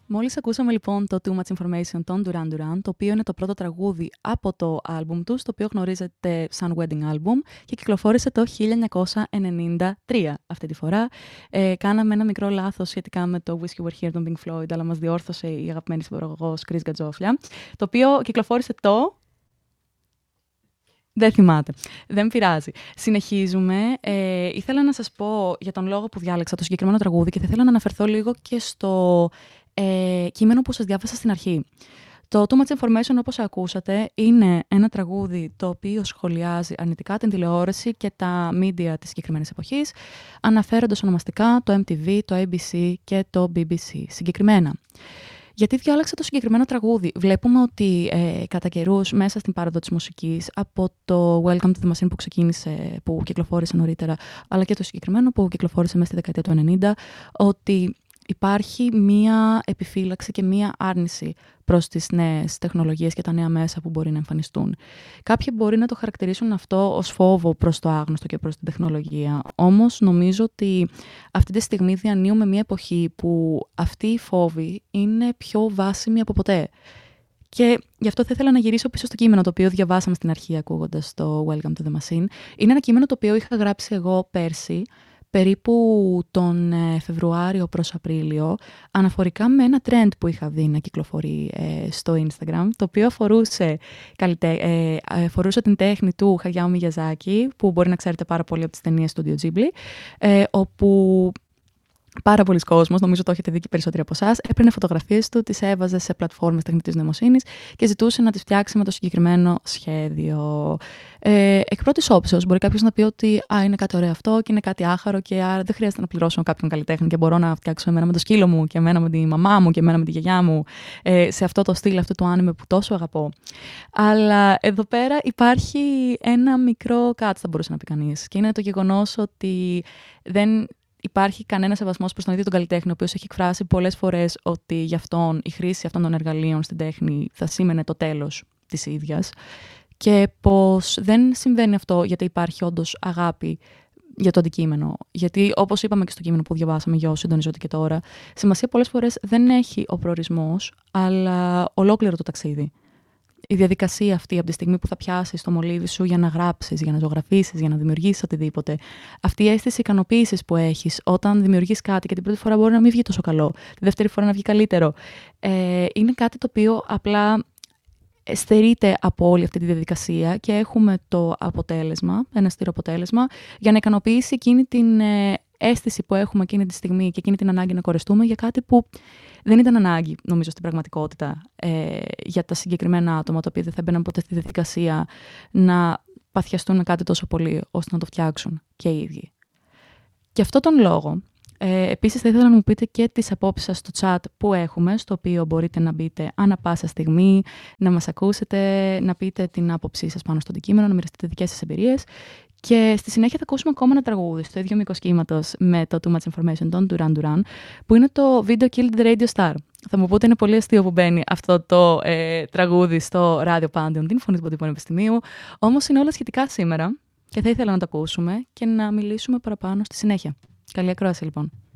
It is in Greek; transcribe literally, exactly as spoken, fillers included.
Μόλις ακούσαμε λοιπόν το Too Much Information των Duran Duran, το οποίο είναι το πρώτο τραγούδι από το άλμπουμ τους, το οποίο γνωρίζετε σαν Wedding Album και κυκλοφόρησε το χίλια εννιακόσια ενενήντα τρία αυτή τη φορά. Ε, κάναμε ένα μικρό λάθος σχετικά με το Wish You Were Here των Pink Floyd, αλλά μας διόρθωσε η αγαπημένη συμπαραγωγός Chris Gatζόφλια, το οποίο κυκλοφόρησε το... Δεν θυμάται. Δεν πειράζει. Συνεχίζουμε. Ε, ήθελα να σας πω για τον λόγο που διάλεξα το συγκεκριμένο τραγούδι και θα ήθελα να αναφερθώ λίγο και στο ε, κείμενο που σας διάβασα στην αρχή. Το Too Much Information, όπως ακούσατε, είναι ένα τραγούδι το οποίο σχολιάζει αρνητικά την τηλεόραση και τα media της συγκεκριμένης εποχής, αναφέροντας ονομαστικά το εμ τι βι, το έι μπι σι και το μπι μπι σι συγκεκριμένα. Γιατί διάλεξα το συγκεκριμένο τραγούδι? Βλέπουμε ότι ε, κατά καιρούς μέσα στην πάροδο της μουσικής, από το Welcome to the Machine που ξεκίνησε, που κυκλοφόρησε νωρίτερα, αλλά και το συγκεκριμένο που κυκλοφόρησε μέσα στη δεκαετία του ενενήντα, ότι υπάρχει μία επιφύλαξη και μία άρνηση προς τις νέες τεχνολογίες και τα νέα μέσα που μπορεί να εμφανιστούν. Κάποιοι μπορεί να το χαρακτηρίσουν αυτό ως φόβο προς το άγνωστο και προς την τεχνολογία. Όμως νομίζω ότι αυτή τη στιγμή διανύουμε μία εποχή που αυτοί οι φόβοι είναι πιο βάσιμοι από ποτέ. Και γι' αυτό θα ήθελα να γυρίσω πίσω στο κείμενο το οποίο διαβάσαμε στην αρχή ακούγοντας το Welcome to the Machine. Είναι ένα κείμενο το οποίο είχα γράψει εγώ πέρσι, περίπου τον Φεβρουάριο προς Απρίλιο, αναφορικά με ένα trend που είχα δει να κυκλοφορεί ε, στο Instagram, το οποίο αφορούσε, καλυτε... ε, αφορούσε την τέχνη του Χαγιάο Μιγιαζάκη, που μπορεί να ξέρετε πάρα πολύ από τις ταινίες του Studio Ghibli, ε, όπου πάρα πολλοί κόσμος, νομίζω το έχετε δει και περισσότεροι από εσάς, έπαιρνε φωτογραφίες του, τις έβαζε σε πλατφόρμες τεχνητής νοημοσύνης και ζητούσε να τις φτιάξει με το συγκεκριμένο σχέδιο. Ε, εκ πρώτης όψεως, μπορεί κάποιος να πει ότι α, είναι κάτι ωραίο αυτό και είναι κάτι άχαρο και άρα δεν χρειάζεται να πληρώσω κάποιον καλλιτέχνη και μπορώ να φτιάξω εμένα με το σκύλο μου και εμένα με τη μαμά μου και εμένα με τη γιαγιά μου, ε, σε αυτό το στυλ, αυτό το άνιμε που τόσο αγαπώ. Αλλά εδώ πέρα υπάρχει ένα μικρό κάτι, θα μπορούσε να πει κανείς, και είναι το γεγονός ότι δεν υπάρχει κανένα σεβασμός προς τον ίδιο τον καλλιτέχνη, ο οποίος έχει εκφράσει πολλές φορές ότι γι' αυτόν η χρήση αυτών των εργαλείων στην τέχνη θα σήμαινε το τέλος της ίδιας. Και πως δεν συμβαίνει αυτό γιατί υπάρχει όντως αγάπη για το αντικείμενο. Γιατί, όπως είπαμε και στο κείμενο που διαβάσαμε για όσοι συντονίζονται και τώρα, σημασία πολλές φορές δεν έχει ο προορισμός, αλλά ολόκληρο το ταξίδι. Η διαδικασία αυτή, από τη στιγμή που θα πιάσεις το μολύβι σου για να γράψεις, για να ζωγραφίσεις, για να δημιουργήσεις οτιδήποτε, αυτή η αίσθηση ικανοποίησης που έχεις όταν δημιουργείς κάτι και την πρώτη φορά μπορεί να μην βγει τόσο καλό, τη δεύτερη φορά να βγει καλύτερο, ε, είναι κάτι το οποίο απλά στερείται από όλη αυτή τη διαδικασία και έχουμε το αποτέλεσμα, ένα στήρο αποτέλεσμα, για να ικανοποιήσει εκείνη την ε, αίσθηση που έχουμε εκείνη τη στιγμή και εκείνη την ανάγκη να κορεστούμε για κάτι που δεν ήταν ανάγκη, νομίζω, στην πραγματικότητα ε, για τα συγκεκριμένα άτομα, τα οποία δεν θα μπαίναν ποτέ στη διαδικασία να παθιαστούν με κάτι τόσο πολύ, ώστε να το φτιάξουν και οι ίδιοι. Και αυτόν τον λόγο, ε, επίσης θα ήθελα να μου πείτε και τις απόψεις σας στο chat που έχουμε, στο οποίο μπορείτε να μπείτε ανά πάσα στιγμή, να μας ακούσετε, να πείτε την άποψή σας πάνω στο αντικείμενο, να μοιραστείτε δικές σας εμπειρίες. Και στη συνέχεια θα ακούσουμε ακόμα ένα τραγούδι στο ίδιο μήκος κύματος με το Too Much Information των Duran Duran, που είναι το Video Killed the Radio Star. Θα μου πείτε είναι πολύ αστείο που μπαίνει αυτό το ε, τραγούδι στο Radio Pantheon, την φωνή του Ποντικού Πανεπιστημίου. Όμως είναι όλα σχετικά σήμερα και θα ήθελα να τα ακούσουμε και να μιλήσουμε παραπάνω στη συνέχεια. Καλή ακρόαση λοιπόν.